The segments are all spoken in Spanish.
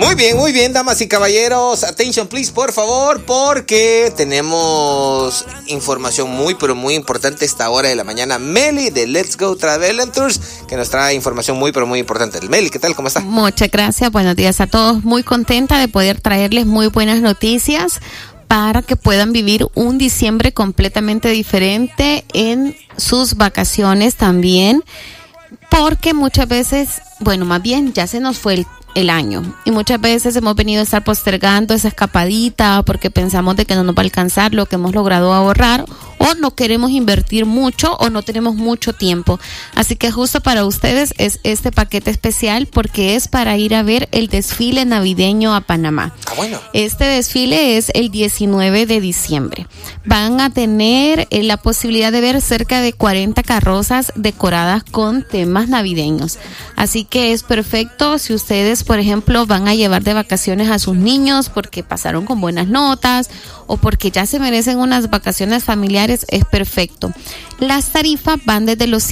Muy bien, damas y caballeros. Attention please, por favor, porque tenemos información muy, pero muy importante a esta hora de la mañana. Meli de Let's Go Travel and Tours, que nos trae información muy, pero muy importante. Meli, ¿qué tal? ¿Cómo está? Muchas gracias, buenos días a todos. Muy contenta de poder traerles muy buenas noticias para que puedan vivir un diciembre completamente diferente en sus vacaciones también, porque muchas veces, más bien ya se nos fue el año y muchas veces hemos venido a estar postergando esa escapadita porque pensamos de que no nos va a alcanzar lo que hemos logrado ahorrar, o no queremos invertir mucho o no tenemos mucho tiempo. Así que justo para ustedes es este paquete especial, porque es para ir a ver el desfile navideño a Panamá. Bueno. Este desfile es el 19 de diciembre. Van a tener la posibilidad de ver cerca de 40 carrozas decoradas con temas navideños. Así que es perfecto si ustedes, por ejemplo, van a llevar de vacaciones a sus niños porque pasaron con buenas notas o porque ya se merecen unas vacaciones familiares. Es perfecto. Las tarifas van desde los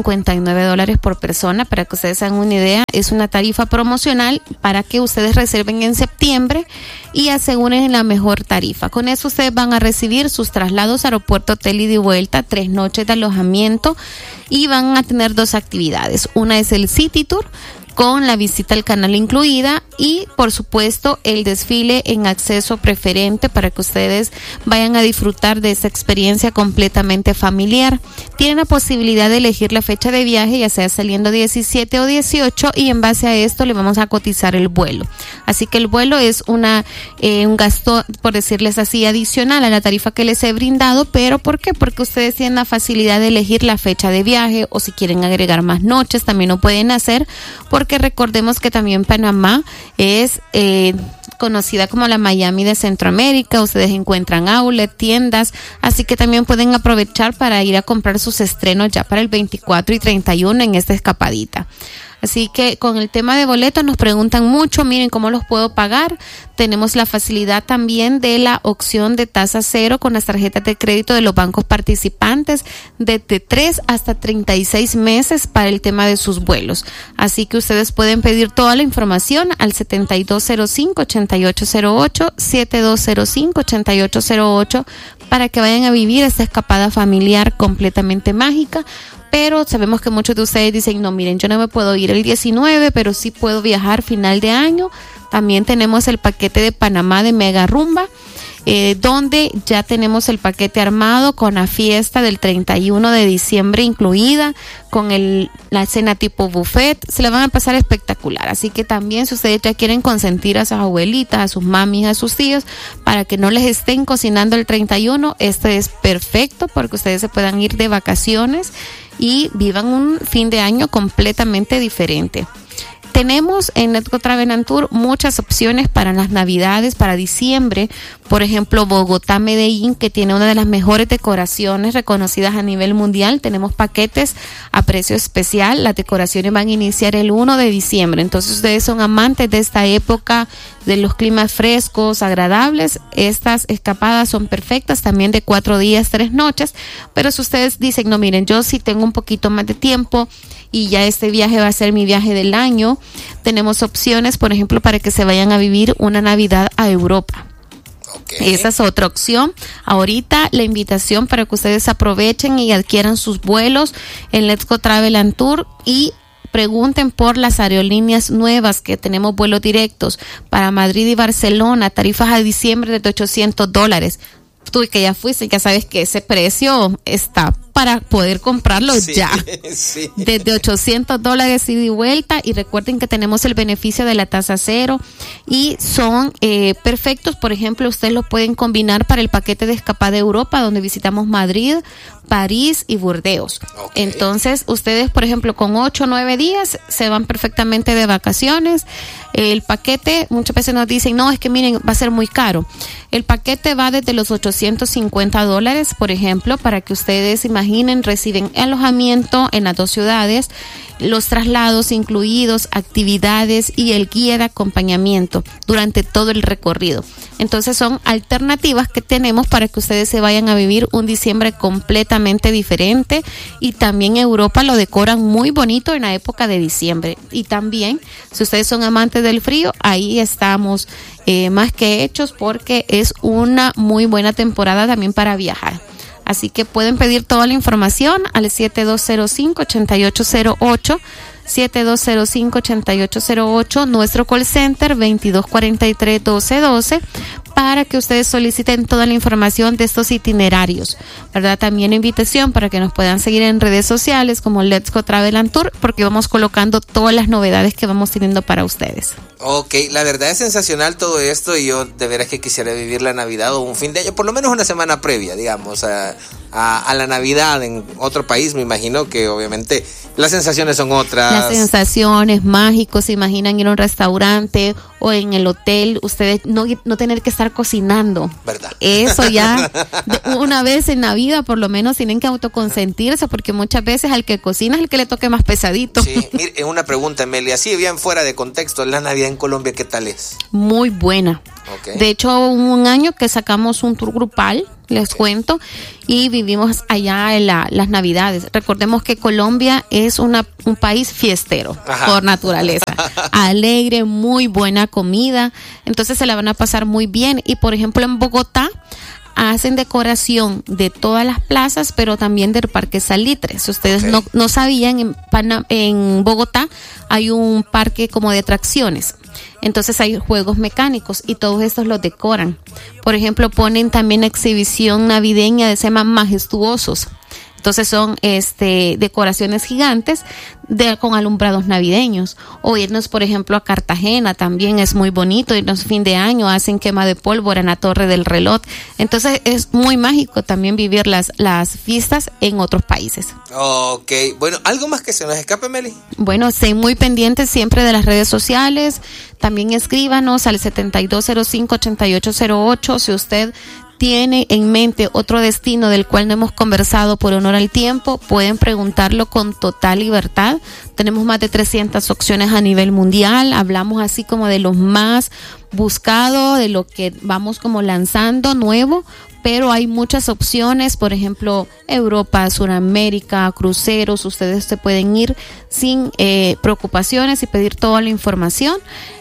$159 por persona. Para que ustedes hagan una idea, es una tarifa promocional para que ustedes reserven en septiembre y aseguren la mejor tarifa. Con eso ustedes van a recibir sus traslados aeropuerto, hotel y de vuelta, 3 noches de alojamiento, y van a tener 2 actividades. Una es el City Tour, con la visita al canal incluida, y por supuesto el desfile en acceso preferente para que ustedes vayan a disfrutar de esta experiencia completamente familiar. Tienen la posibilidad de elegir la fecha de viaje, ya sea saliendo 17 o 18, y en base a esto le vamos a cotizar el vuelo. Así que el vuelo es un gasto, por decirles así, adicional a la tarifa que les he brindado. ¿Pero por qué? Porque ustedes tienen la facilidad de elegir la fecha de viaje, o si quieren agregar más noches también lo pueden hacer, porque recordemos que también Panamá es conocida como la Miami de Centroamérica. Ustedes encuentran outlet, tiendas, así que también pueden aprovechar para ir a comprar sus estrenos ya para el 24 y 31 en esta escapadita. Así que con el tema de boletos nos preguntan mucho, miren, ¿cómo los puedo pagar? Tenemos la facilidad también de la opción de tasa cero con las tarjetas de crédito de los bancos participantes, desde 3 hasta 36 meses para el tema de sus vuelos. Así que ustedes pueden pedir toda la información al 7205-8808, 7205-8808, para que vayan a vivir esta escapada familiar completamente mágica. Pero sabemos que muchos de ustedes dicen, no, miren, yo no me puedo ir el 19, pero sí puedo viajar final de año. También tenemos el paquete de Panamá de Mega Rumba, donde ya tenemos el paquete armado con la fiesta del 31 de diciembre incluida, con la cena tipo buffet. Se la van a pasar espectacular. Así que también, si ustedes ya quieren consentir a sus abuelitas, a sus mamis, a sus tíos, para que no les estén cocinando el 31, este es perfecto porque ustedes se puedan ir de vacaciones y vivan un fin de año completamente diferente. Tenemos en Let's Go Travel and Tour muchas opciones para las navidades, para diciembre. Por ejemplo, Bogotá, Medellín, que tiene una de las mejores decoraciones reconocidas a nivel mundial. Tenemos paquetes a precio especial. Las decoraciones van a iniciar el 1 de diciembre. Entonces, ustedes son amantes de esta época, de los climas frescos, agradables. Estas escapadas son perfectas, también de 4 días, 3 noches. Pero si ustedes dicen, no, miren, yo sí tengo un poquito más de tiempo y ya este viaje va a ser mi viaje del año, tenemos opciones, por ejemplo, para que se vayan a vivir una Navidad a Europa. Okay. Esa es otra opción. Ahorita la invitación para que ustedes aprovechen y adquieran sus vuelos en Let's Go Travel and Tour, y pregunten por las aerolíneas nuevas que tenemos vuelos directos para Madrid y Barcelona, tarifas a diciembre de $800. Tú que ya fuiste, ya sabes que ese precio está para poder comprarlo ya. Sí. Desde $800 ida y vuelta. Y recuerden que tenemos el beneficio de la tasa cero y son perfectos. Por ejemplo, ustedes lo pueden combinar para el paquete de escapada de Europa, donde visitamos Madrid, París y Burdeos. Okay. Entonces, ustedes, por ejemplo, con 8 o 9 días se van perfectamente de vacaciones. El paquete, muchas veces nos dicen, no, es que miren, va a ser muy caro. El paquete va desde los $850, por ejemplo, para que ustedes imaginen imaginen, reciben alojamiento en las 2 ciudades, los traslados incluidos, actividades y el guía de acompañamiento durante todo el recorrido. Entonces son alternativas que tenemos para que ustedes se vayan a vivir un diciembre completamente diferente, y también Europa lo decoran muy bonito en la época de diciembre. Y también, si ustedes son amantes del frío, ahí estamos más que hechos, porque es una muy buena temporada también para viajar. Así que pueden pedir toda la información al 7205-8808, 7205-8808, nuestro call center 2243-1212, para que ustedes soliciten toda la información de estos itinerarios, ¿verdad? También invitación para que nos puedan seguir en redes sociales como Let's Go Travel and Tour, porque vamos colocando todas las novedades que vamos teniendo para ustedes. Ok, la verdad es sensacional todo esto, y yo de veras que quisiera vivir la Navidad o un fin de año, por lo menos una semana previa, digamos, a la Navidad en otro país. Me imagino que obviamente las sensaciones son otras. Las sensaciones mágicos, se imaginan ir a un restaurante o en el hotel, ustedes no tener que estar cocinando. ¿Verdad? Eso ya, una vez en la vida por lo menos tienen que autoconsentirse, porque muchas veces al que cocina es el que le toque más pesadito. Sí, mire, una pregunta, Meli, así bien fuera de contexto, la Navidad en Colombia, ¿qué tal es? Muy buena. Okay. De hecho, hubo un año que sacamos un tour grupal, les cuento, y vivimos allá en las Navidades. Recordemos que Colombia es un país fiestero. Ajá. Por naturaleza, alegre, muy buena comida, entonces se la van a pasar muy bien. Y por ejemplo en Bogotá hacen decoración de todas las plazas, pero también del Parque Salitre. Si ustedes no sabían, en Bogotá hay un parque como de atracciones. Entonces hay juegos mecánicos y todos estos los decoran. Por ejemplo, ponen también exhibición navideña, se llaman Majestuosos. Entonces son decoraciones gigantes con alumbrados navideños. O irnos, por ejemplo, a Cartagena también es muy bonito. Irnos fin de año, hacen quema de pólvora en la Torre del Reloj. Entonces es muy mágico también vivir las fiestas en otros países. Ok, bueno, ¿algo más que se nos escape, Meli? Bueno, estén muy pendientes siempre de las redes sociales. También escríbanos al 7205-8808 si usted tiene en mente otro destino del cual no hemos conversado por honor al tiempo. Pueden preguntarlo con total libertad. Tenemos más de 300 opciones a nivel mundial. Hablamos así como de los más buscados, de lo que vamos como lanzando nuevo, pero hay muchas opciones. Por ejemplo, Europa, Sudamérica, cruceros. Ustedes se pueden ir sin preocupaciones y pedir toda la información.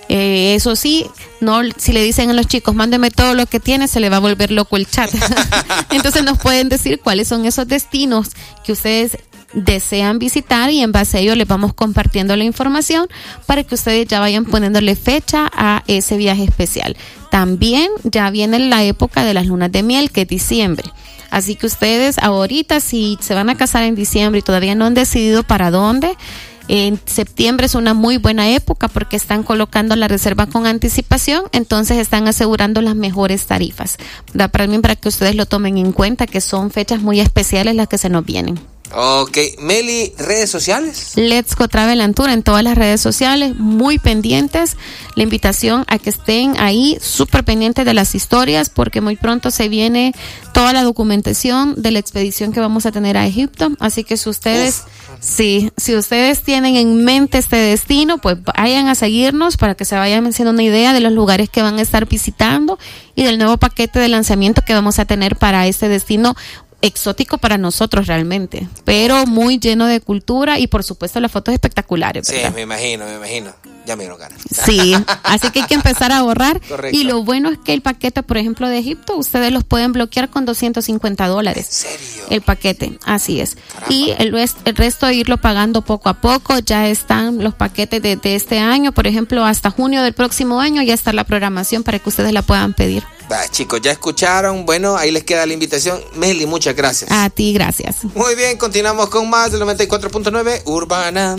Eso sí, no, si le dicen a los chicos, mándeme todo lo que tiene, se le va a volver loco el chat. Entonces nos pueden decir cuáles son esos destinos que ustedes desean visitar, y en base a ello les vamos compartiendo la información para que ustedes ya vayan poniéndole fecha a ese viaje especial. También ya viene la época de las lunas de miel, que es diciembre. Así que ustedes ahorita, si se van a casar en diciembre y todavía no han decidido para dónde, en septiembre es una muy buena época porque están colocando la reserva con anticipación, entonces están asegurando las mejores tarifas. Para que ustedes lo tomen en cuenta, que son fechas muy especiales las que se nos vienen. Ok, Meli, ¿redes sociales? Let's Go Travel and Tour en todas las redes sociales, muy pendientes. La invitación a que estén ahí súper pendientes de las historias, porque muy pronto se viene toda la documentación de la expedición que vamos a tener a Egipto. Así que si ustedes, si ustedes tienen en mente este destino, pues vayan a seguirnos para que se vayan haciendo una idea de los lugares que van a estar visitando y del nuevo paquete de lanzamiento que vamos a tener para este destino exótico para nosotros realmente, pero muy lleno de cultura y por supuesto las fotos espectaculares, ¿verdad? Sí, me imagino, ya me dieron ganas. Sí, así que hay que empezar a ahorrar. Correcto. Y lo bueno es que el paquete, por ejemplo, de Egipto, ustedes los pueden bloquear con $250. ¿En serio? El paquete, así es. Caramba. Y el resto irlo pagando poco a poco. Ya están los paquetes de este año, por ejemplo, hasta junio del próximo año ya está la programación para que ustedes la puedan pedir. Va, chicos, ya escucharon. Bueno, ahí les queda la invitación. Meli, muchas gracias. A ti, gracias. Muy bien, continuamos con más del 94.9 Urbana.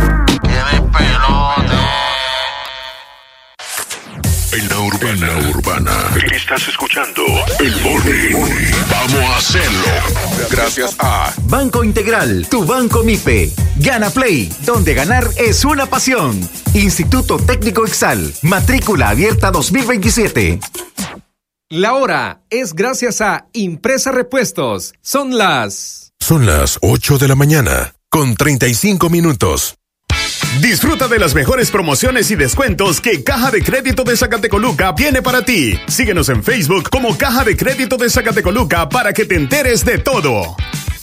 En la Urbana. Estás escuchando El Morning. Vamos a hacerlo. Gracias a Banco Integral, tu banco MIPE. Gana Play, donde ganar es una pasión. Instituto Técnico Exal, matrícula abierta 2027. La hora es gracias a Impresa Repuestos. Son las Son las 8 de la mañana, con 35 minutos. Disfruta de las mejores promociones y descuentos que Caja de Crédito de Zacatecoluca tiene para ti. Síguenos en Facebook como Caja de Crédito de Zacatecoluca para que te enteres de todo.